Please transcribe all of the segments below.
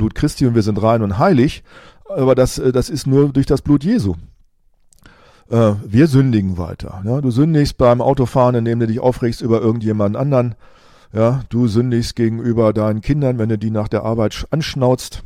Blut Christi und wir sind rein und heilig, aber das ist nur durch das Blut Jesu. Wir sündigen weiter. Ja? Du sündigst beim Autofahren, indem du dich aufregst über irgendjemanden anderen. Ja? Du sündigst gegenüber deinen Kindern, wenn du die nach der Arbeit anschnauzt.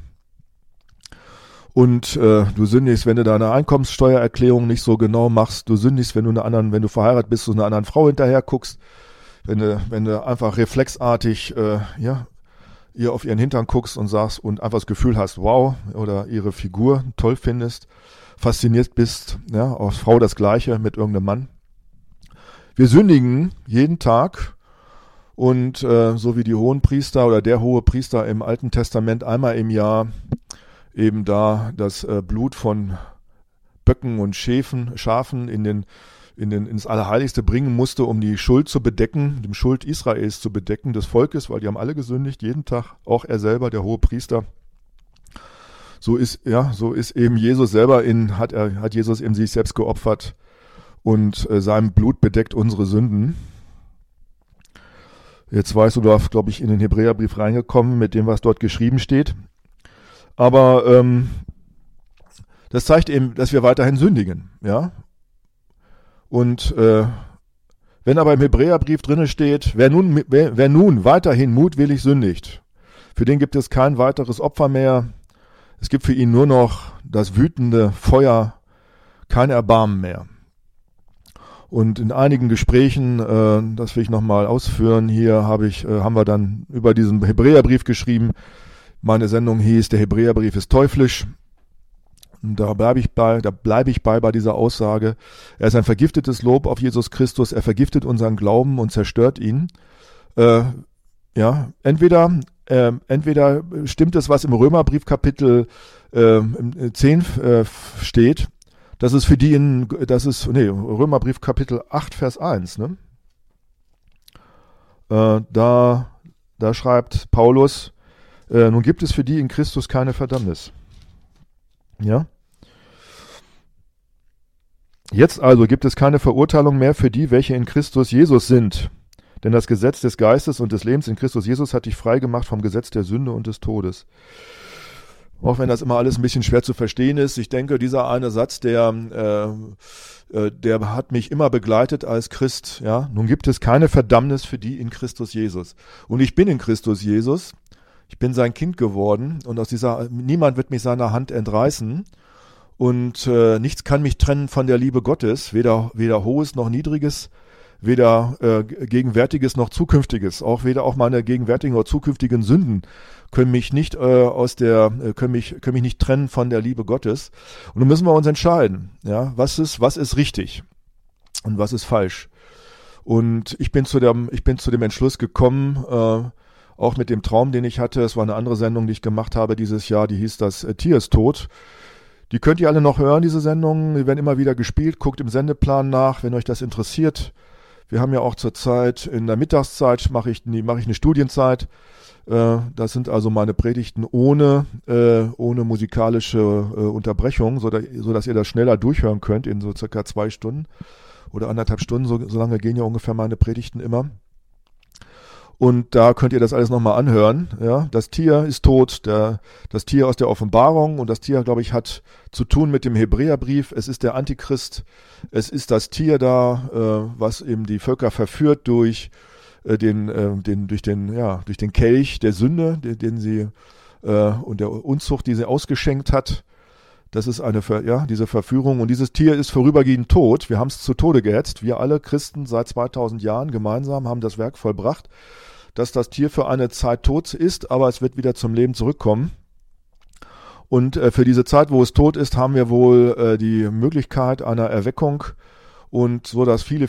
Und du sündigst, wenn du deine Einkommenssteuererklärung nicht so genau machst. Du sündigst, wenn du verheiratet bist, du einer anderen Frau hinterher guckst. Wenn du einfach reflexartig ihr auf ihren Hintern guckst und sagst und einfach das Gefühl hast, wow, oder ihre Figur toll findest, fasziniert bist, ja, als Frau das Gleiche mit irgendeinem Mann. Wir sündigen jeden Tag und so wie die Hohenpriester oder der Hohepriester im Alten Testament einmal im Jahr eben da das Blut von Böcken und Schafen ins Allerheiligste bringen musste, um die Schuld zu bedecken, die Schuld Israels zu bedecken, des Volkes, weil die haben alle gesündigt, jeden Tag, auch er selber, der Hohepriester. So ist eben Jesus selber hat Jesus in sich selbst geopfert und sein Blut bedeckt unsere Sünden. Jetzt weißt du, du hast, glaube ich, in den Hebräerbrief reingekommen mit dem, was dort geschrieben steht. Aber das zeigt eben, dass wir weiterhin sündigen, ja. Und wenn aber im Hebräerbrief drinne steht, wer nun weiterhin mutwillig sündigt, für den gibt es kein weiteres Opfer mehr. Es gibt für ihn nur noch das wütende Feuer, kein Erbarmen mehr. Und in einigen Gesprächen, das will ich nochmal ausführen, hier haben wir dann über diesen Hebräerbrief geschrieben. Meine Sendung hieß, der Hebräerbrief ist teuflisch. Und da bleibe ich bei dieser Aussage. Er ist ein vergiftetes Lob auf Jesus Christus. Er vergiftet unseren Glauben und zerstört ihn. Entweder stimmt es, was im Römerbrief Kapitel 10 steht, dass es für die Römerbrief Kapitel 8 Vers 1, ne? Da schreibt Paulus, nun gibt es für die in Christus keine Verdammnis. Ja? Jetzt also gibt es keine Verurteilung mehr für die, welche in Christus Jesus sind. Denn das Gesetz des Geistes und des Lebens in Christus Jesus hat dich frei gemacht vom Gesetz der Sünde und des Todes. Auch wenn das immer alles ein bisschen schwer zu verstehen ist. Ich denke, dieser eine Satz, der hat mich immer begleitet als Christ. Ja? Nun gibt es keine Verdammnis für die in Christus Jesus. Und ich bin in Christus Jesus. Ich bin sein Kind geworden und niemand wird mich seiner Hand entreißen. Und nichts kann mich trennen von der Liebe Gottes, weder Hohes noch Niedriges, weder Gegenwärtiges noch Zukünftiges, auch meine gegenwärtigen oder zukünftigen Sünden können mich nicht können mich nicht trennen von der Liebe Gottes. Und nun müssen wir uns entscheiden, ja, was ist richtig und was ist falsch. Und ich bin zu dem Entschluss gekommen, auch mit dem Traum, den ich hatte. Es war eine andere Sendung, die ich gemacht habe dieses Jahr, die hieß Das Tier ist tot. Die könnt ihr alle noch hören, diese Sendungen. Die werden immer wieder gespielt. Guckt im Sendeplan nach, wenn euch das interessiert. Wir haben ja auch zurzeit in der Mittagszeit mache ich eine Studienzeit. Das sind also meine Predigten ohne musikalische Unterbrechung, sodass ihr das schneller durchhören könnt in so circa 2 Stunden oder 1,5 Stunden. So lange gehen ja ungefähr meine Predigten immer. Und da könnt ihr das alles nochmal anhören. Ja, das Tier ist tot, das Tier aus der Offenbarung, und das Tier, glaube ich, hat zu tun mit dem Hebräerbrief. Es ist der Antichrist, es ist das Tier da, was eben die Völker verführt durch den Kelch der Sünde, den sie und der Unzucht, die sie ausgeschenkt hat. Das ist diese Verführung, und dieses Tier ist vorübergehend tot. Wir haben es zu Tode gehetzt. Wir alle Christen seit 2000 Jahren gemeinsam haben das Werk vollbracht, dass das Tier für eine Zeit tot ist, aber es wird wieder zum Leben zurückkommen. Und für diese Zeit, wo es tot ist, haben wir wohl die Möglichkeit einer Erweckung, und so, dass viele,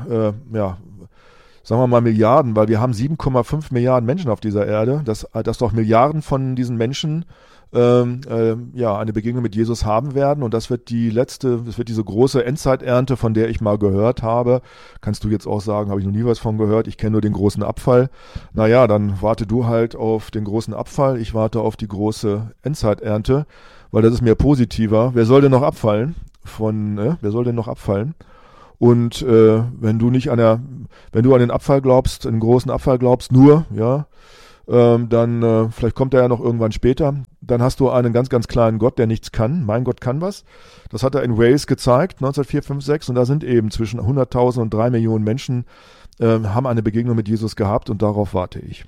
sagen wir mal Milliarden, weil wir haben 7,5 Milliarden Menschen auf dieser Erde, dass doch Milliarden von diesen Menschen eine Begegnung mit Jesus haben werden, und das wird diese große Endzeiternte, von der ich mal gehört habe. Kannst du jetzt auch sagen, habe ich noch nie was von gehört, ich kenne nur den großen Abfall. Naja, dann warte du halt auf den großen Abfall, ich warte auf die große Endzeiternte, weil das ist mir positiver. Wer soll denn noch abfallen? Und wenn du an den Abfall glaubst, einen großen Abfall glaubst, dann vielleicht kommt er ja noch irgendwann später. dann hast du einen ganz, ganz kleinen Gott, der nichts kann. Mein Gott kann was. Das hat er in Wales gezeigt, 1904, 5, 6. Und da sind eben zwischen 100.000 und 3 Millionen Menschen, haben eine Begegnung mit Jesus gehabt und darauf warte ich.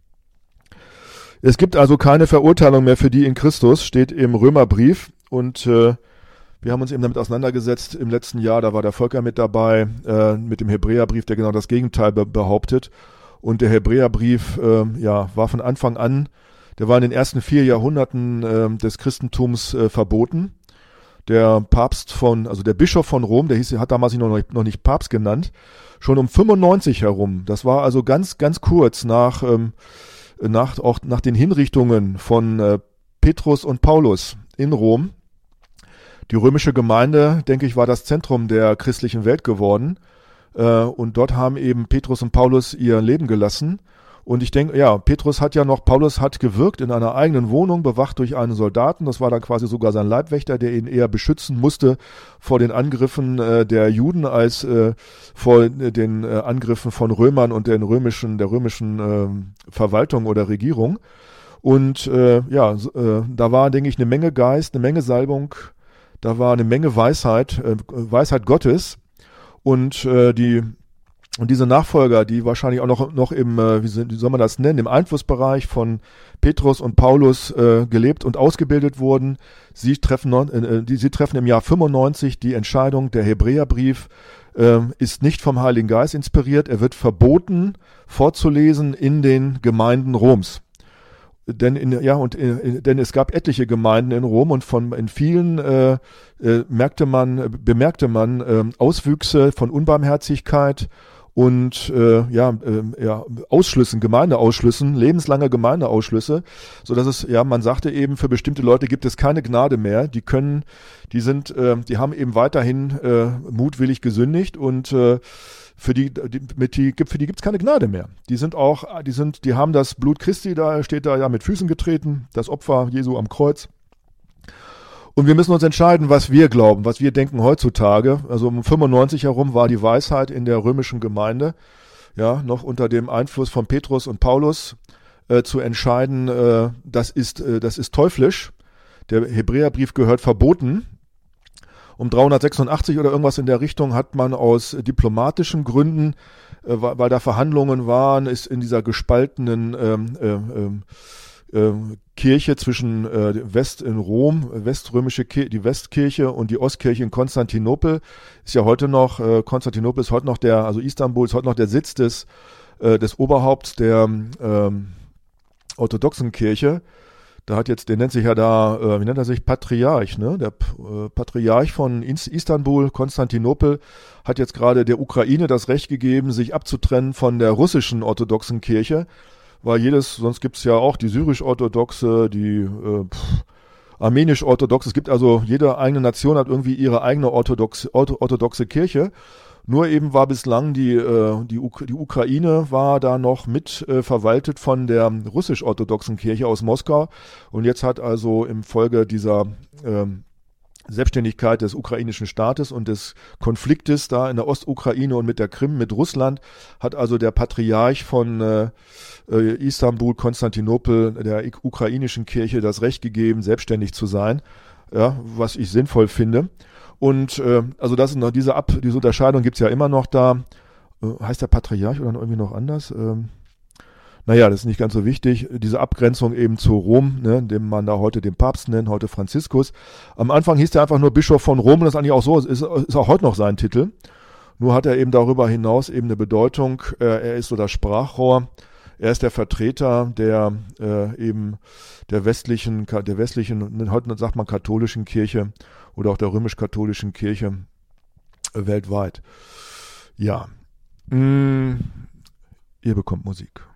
Es gibt also keine Verurteilung mehr für die in Christus, steht im Römerbrief. Und wir haben uns eben damit auseinandergesetzt im letzten Jahr, da war der Volker mit dabei, mit dem Hebräerbrief, der genau das Gegenteil behauptet. Und der Hebräerbrief war von Anfang an, der war in den ersten 4 Jahrhunderten des Christentums verboten. Der der Bischof von Rom, hat damals sich noch nicht Papst genannt, schon um 95 herum, das war also ganz, ganz kurz nach den Hinrichtungen von Petrus und Paulus in Rom. Die römische Gemeinde, denke ich, war das Zentrum der christlichen Welt geworden. Und dort haben eben Petrus und Paulus ihr Leben gelassen. Und ich denke, Paulus hat gewirkt in einer eigenen Wohnung, bewacht durch einen Soldaten. Das war dann quasi sogar sein Leibwächter, der ihn eher beschützen musste vor den Angriffen der Juden als vor den Angriffen von Römern und der römischen Verwaltung oder Regierung. Und da war, denke ich, eine Menge Geist, eine Menge Salbung, da war eine Menge Weisheit Gottes. Und diese Nachfolger, die wahrscheinlich auch noch im, wie soll man das nennen, im Einflussbereich von Petrus und Paulus gelebt und ausgebildet wurden, sie treffen im Jahr 95 die Entscheidung, der Hebräerbrief ist nicht vom Heiligen Geist inspiriert, er wird verboten vorzulesen in den Gemeinden Roms. Denn es gab etliche Gemeinden in Rom und in vielen bemerkte man Auswüchse von Unbarmherzigkeit und Gemeindeausschlüssen, lebenslange Gemeindeausschlüsse, so dass man sagte eben, für bestimmte Leute gibt es keine Gnade mehr. Die haben eben weiterhin mutwillig gesündigt und für die gibt's keine Gnade mehr. Die haben das Blut Christi, da steht da mit Füßen getreten, das Opfer Jesu am Kreuz. Und wir müssen uns entscheiden, was wir glauben, was wir denken heutzutage. Also um 95 herum war die Weisheit in der römischen Gemeinde, noch unter dem Einfluss von Petrus und Paulus, zu entscheiden, das ist teuflisch. Der Hebräerbrief gehört verboten. Um 386 oder irgendwas in der Richtung hat man aus diplomatischen Gründen, weil da Verhandlungen waren, ist in dieser gespaltenen Kirche zwischen in Rom, die Westkirche und die Ostkirche in Konstantinopel, ist ja heute noch, Konstantinopel ist heute noch Istanbul ist heute noch der Sitz des Oberhaupts der orthodoxen Kirche. Der nennt sich wie nennt er sich? Patriarch, ne? Der Patriarch von Istanbul, Konstantinopel, hat jetzt gerade der Ukraine das Recht gegeben, sich abzutrennen von der russischen orthodoxen Kirche, weil sonst gibt's ja auch die syrisch-orthodoxe, die armenisch-orthodoxe, es gibt also, jede eigene Nation hat irgendwie ihre eigene orthodoxe Kirche. Nur eben war bislang die Ukraine war da noch mit verwaltet von der russisch-orthodoxen Kirche aus Moskau. Und jetzt hat also im Folge dieser Selbstständigkeit des ukrainischen Staates und des Konfliktes da in der Ostukraine und mit der Krim, mit Russland, hat also der Patriarch von Istanbul, Konstantinopel, der ukrainischen Kirche das Recht gegeben, selbstständig zu sein, was ich sinnvoll finde. Und also das ist noch diese Unterscheidung gibt's ja immer noch da. Heißt der Patriarch oder irgendwie noch anders? Das ist nicht ganz so wichtig. Diese Abgrenzung eben zu Rom, ne, dem man da heute den Papst nennt, heute Franziskus. Am Anfang hieß er einfach nur Bischof von Rom, und das ist eigentlich auch so, ist auch heute noch sein Titel. Nur hat er eben darüber hinaus eben eine Bedeutung. Er ist so das Sprachrohr. Er ist der Vertreter der westlichen, heute sagt man katholischen Kirche oder auch der römisch-katholischen Kirche weltweit. Ja, ihr bekommt Musik.